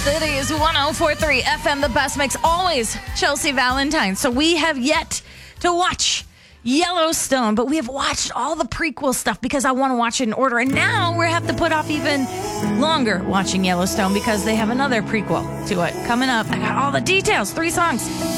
City's 104.3 FM, the best mix, always Chelsea Valentine. So we have yet to watch Yellowstone, but we have watched all the prequel stuff because I want to watch it in order. And now we have to put off even longer watching Yellowstone because they have another prequel to it coming up. I got all the details, 3 songs.